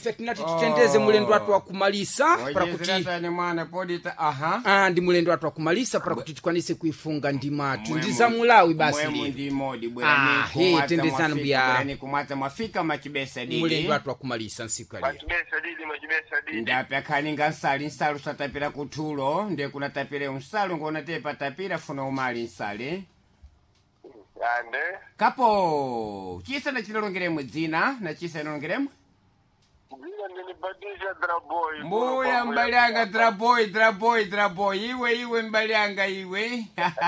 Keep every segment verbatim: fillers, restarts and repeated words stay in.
ife tinati titendeze mulendo watu wa kumalisa para kuti ni mwana podita aha ah ndi mulendo watu wa kumalisa para kuti tikwanise kuifunga ndimatu ndiza mulawi basi mwe ndi modi ah he tendezana mbia ni kumata mafika machibesa didi mulendo watu wa kumalisa nsiku ya machibesa didi machibesa didi ndapya khani ngansali nsalu satapira kutulo ndiye kuna tapire unsalu ngona tepa tapira funa umali nsale ande kapo chisa na chilongeremo dzina na chisa inongeremo Bila nilibadilisha draboy. Mbuya mbalianga draboy, draboy, draboy. Iwe, iwe mbalianga iwe.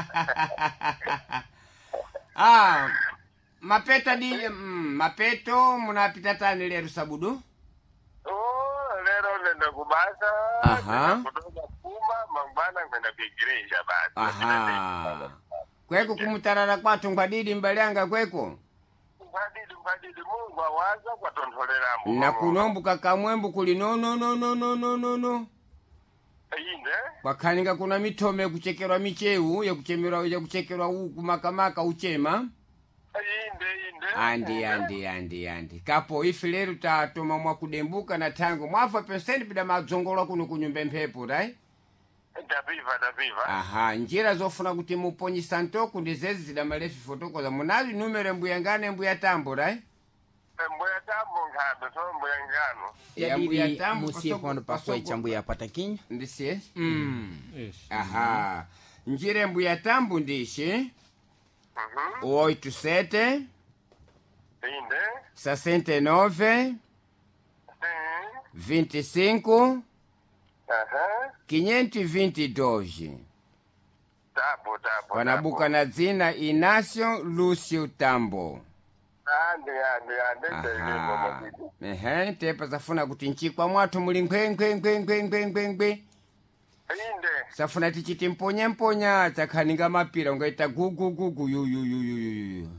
Ah, mapeta di, mm, mapeto munapita tani lero sabudu? Oh, lero nenda kubasa. Aha. Kutoka kuma, mambana kwenda kuigirisha basi. Aha. Kweko kumutarara kwatu ngwadidi mbalianga kweko? Ngwadidi, ngwadidi mungu awaza kwa tontolera mungu. Na kunombuka kamwembu kuli no no no no no no no no. Inde? Wakaninga kuna mitome kuchekerwa micheu ya kuchemerwa ya kuchekerwa huku makamaka uchema. Inde, inde. Andi andi andi andi. Kapo ifi lero tatoma mwa kudembuka na tango mwafa peseni pida madzongolwa kuno kunyumba mpepo dai. Dabiva, dabiva. Aha, njira zofuna kuti muponyi santoku ndizezi zida malefi fotoko za munali numere mbuya ngane mbuya tambo dai. Mbuya tambo ngano, so mbuya ngano. Ya mbuya yadidi tambo musie kono paswa ichambuya patakinya Ndisiye? mm Yes. Aha. Njire mbuya tambo ndishi. Mhm. Oito sete. Inde. sessenta e nove. Mhm. vinte e cinco. Aha. quinhentos e vinte e dois. Tabo, tabo. Wanabuka na dzina Inácio Lúcio Tambo. Ande, ande, ande. Aha. Ande, Ehe, tepa zafuna kuti nchikwa mwatu muli nkwe nkwe nkwe nkwe nkwe nkwe nkwe. inde. Safuna tichiti mponya mponya chakhaninga mapira ungaita gugu gugu yu yu yu yu yu yu.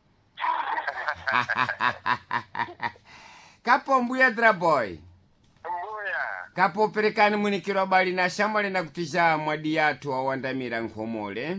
Kapo mbuya draboy. Mbuya. Kapo perekani munikirwa bali na shamale na kutisha mwadi yatu wa wandamira nkhomole.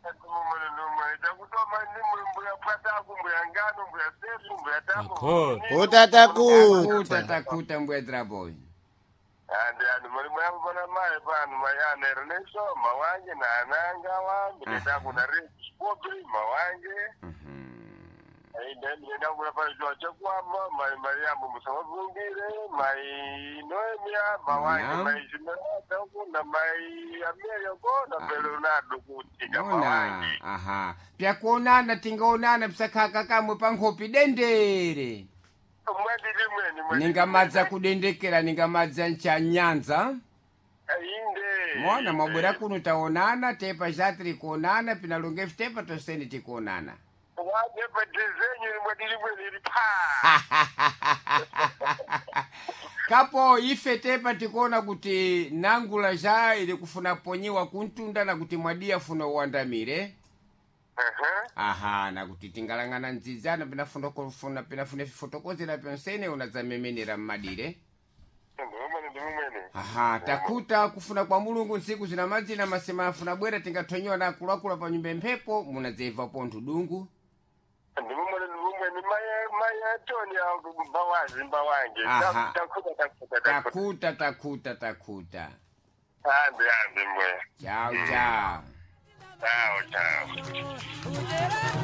Akho. Utatakuta. Kuta takuta mbuya draboy. Ande ande mulimu yangu bana mai pano mayane Ernesto mawange na ananga wangu nenda kuna rich pobre mawange ai ndio nenda kuna pale jua chakwamba mai Mariamu musabungire mai Noemia mawange mai Jimena kuna mai Amelia bona Bernardo kutika mawange. Ona, aha. Pia kuonana tingaonana psakaka kamwe pankhopi dendere. Mwedili mweni mwedili. Ningamadza kudendekera ningamadza ncha nyanza. Inde. Mwana mabwera kuno taonana tepa jatri kuonana pina longe tepa toseni tikuonana. Waje patezenyu mwedili mweni pa. Kapo ife tepa tikuona kuti nangula ja ili kufuna ponyiwa kuntunda na kuti mwadia funa uandamire. Aha. Aha, na kuti tingalangana nzizana pina funa kufuna pina funa fotokozi na pensene unazamemenera mmadire. Ndumene ndumene. Aha, takuta kufuna kwa mulungu nsiku zina maji na masema afuna bwera tingatonyiwa na kulakula pa nyumba mpepo munazeva pontu dungu. Ndumene ndumene maya maya toni ya bawazi mbawange. Aha. Takuta takuta takuta. Takuta takuta takuta. Ande ande mwe. Chao chao. Chao chao.